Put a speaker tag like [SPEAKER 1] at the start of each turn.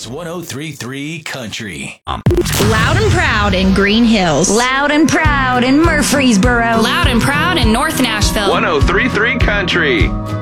[SPEAKER 1] is 103.3 Country.
[SPEAKER 2] Loud and proud in Green Hills.
[SPEAKER 3] Loud and proud in Murfreesboro.
[SPEAKER 4] Loud and proud in North Nashville.
[SPEAKER 5] 103.3 Country.